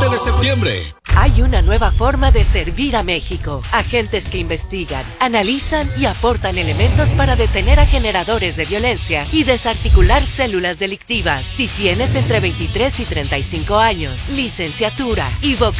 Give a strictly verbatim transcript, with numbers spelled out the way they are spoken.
nueve de septiembre. Hay una nueva forma de servir a México. Agentes que investigan, analizan y aportan elementos para detener a generadores de violencia y desarticular células delictivas. Si tienes entre veintitrés y treinta y cinco años, licenciatura y vocación